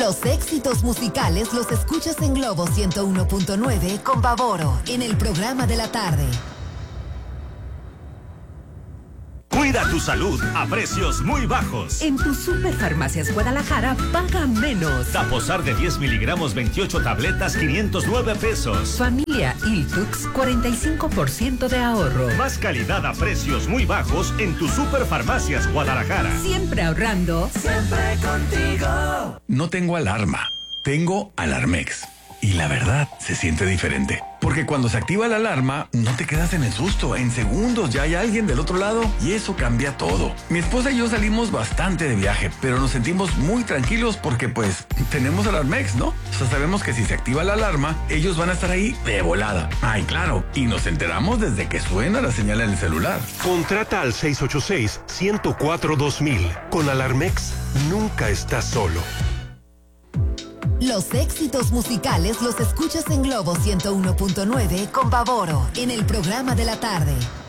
Los éxitos musicales los escuchas en Globo 101.9 con Bavoro en el programa de la tarde. Cuida tu salud a precios muy bajos. En tu Superfarmacias Guadalajara, paga menos. Taposar de 10 miligramos, 28 tabletas, 509 pesos. Familia Iltux, 45% de ahorro. Más calidad a precios muy bajos en tu Superfarmacias Guadalajara. Siempre ahorrando. Siempre contigo. No tengo alarma, tengo Alarmex. Y la verdad, se siente diferente. Porque cuando se activa la alarma, no te quedas en el susto. En segundos ya hay alguien del otro lado y eso cambia todo. Mi esposa y yo salimos bastante de viaje, pero nos sentimos muy tranquilos porque pues tenemos Alarmex, ¿no? O sea, sabemos que si se activa la alarma, ellos van a estar ahí de volada. Ay, claro. Y nos enteramos desde que suena la señal en el celular. Contrata al 686-104-2000. Con Alarmex, nunca estás solo. Los éxitos musicales los escuchas en Globo 101.9 con Bavoro en el programa de la tarde.